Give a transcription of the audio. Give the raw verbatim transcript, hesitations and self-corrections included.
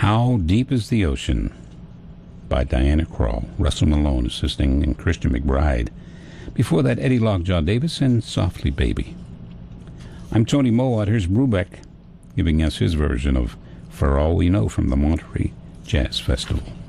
How Deep is the Ocean by Diana Krall, Russell Malone assisting, and Christian McBride. Before that, Eddie Lockjaw Davis and Softly Baby. I'm Tony Mowat. Here's Brubeck giving us his version of For All We Know from the Monterey Jazz Festival.